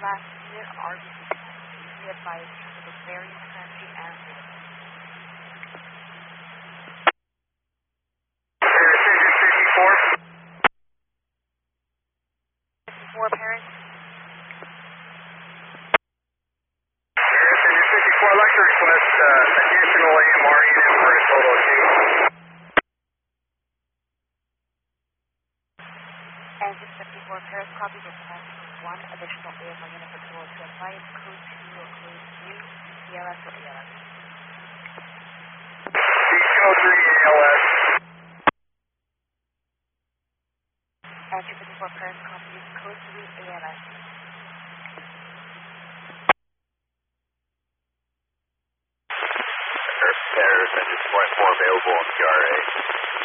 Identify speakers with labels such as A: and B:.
A: last unit RBC. Please be advised to the very friendly answer. 54 parents.
B: 54, I'd like to request additional AMR unit for a total of 2.
A: And just 54 pairs, copy dispatch. One additional AMR unit for total to appliance code 2 or code 3, ELS or ALS.
B: Code 3 ALS.
A: And 254 pairs, copy code 3 ALS.
B: Pairs, and just 24 available in PRA.